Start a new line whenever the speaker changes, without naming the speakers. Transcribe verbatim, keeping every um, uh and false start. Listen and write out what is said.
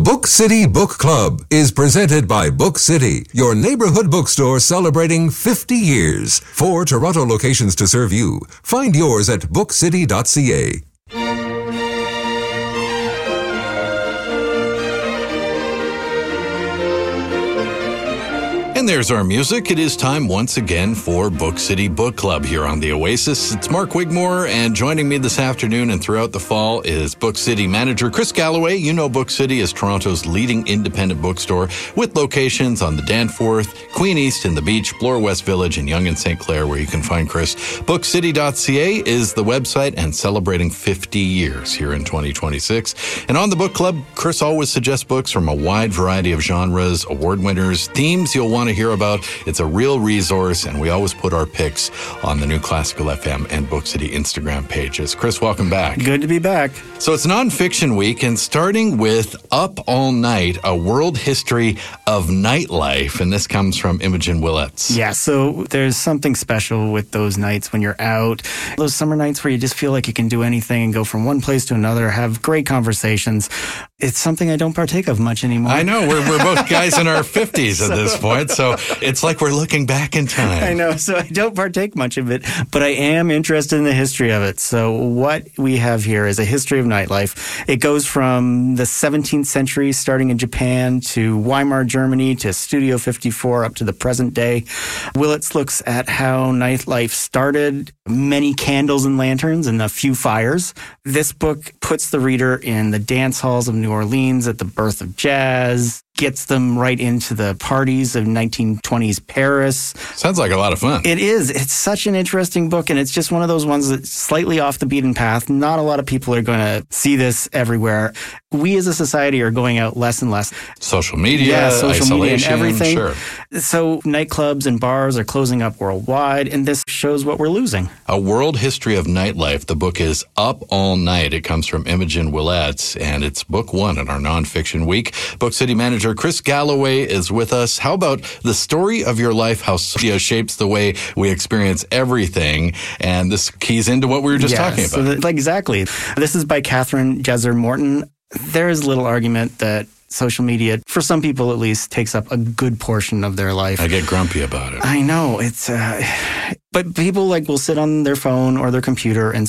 Book City Book Club is presented by Book City, your neighborhood bookstore celebrating fifty years. Four Toronto locations to serve you. Find yours at book city dot c a.
And there's our music. It is time once again for Book City Book Club here on the Oasis. It's Mark Wigmore, and joining me this afternoon and throughout the fall is Book City manager Chris Galloway. You know Book City as Toronto's leading independent bookstore with locations on the Danforth, Queen East and the Beach, Bloor West Village, and Yonge and Saint Clair, where you can find Chris. book city dot c a is the website, and celebrating fifty years here in twenty twenty-six. And on the book club, Chris always suggests books from a wide variety of genres, award winners, themes you'll want to hear about. It's a real resource, and we always put our picks on the new Classical F M and Book City Instagram pages. Chris, welcome back.
Good to be back.
So it's nonfiction week, and starting with Up All Night, a world history of nightlife, and this comes from Imogen Willets.
Yeah, so there's something special with those nights when you're out, those summer nights where you just feel like you can do anything and go from one place to another, have great conversations. It's something I don't partake of much anymore.
I know. We're, we're both guys in our fifties at so, this point, so it's like we're looking back in time.
I know, so I don't partake much of it, but I am interested in the history of it. So what we have here is a history of nightlife. It goes from the seventeenth century, starting in Japan, to Weimar, Germany, to Studio fifty-four, up to the present day. Willets looks at how nightlife started, many candles and lanterns and a few fires. This book puts the reader in the dance halls of New Orleans at the birth of jazz, gets them right into the parties of nineteen twenties Paris.
Sounds like a lot of fun.
It is. It's such an interesting book, and it's just one of those ones that's slightly off the beaten path. Not a lot of people are going to see this everywhere. We as a society are going out less and less.
Social media,
yeah, social
isolation,
media and everything.
Sure.
So nightclubs and bars are closing up worldwide, and this shows what we're losing.
A World History of Nightlife. The book is Up All Night. It comes from Imogen Willets, and it's book one in our nonfiction week. Book City manager Chris Galloway is with us. How about the story of your life, how media shapes the way we experience everything? And this keys into what we were just
yeah,
talking about.
So that, exactly. This is by Catherine Jesser Morton. There is little argument that social media, for some people at least, takes up a good portion of their life.
I get grumpy about it.
I know. It's, uh, but people like will sit on their phone or their computer and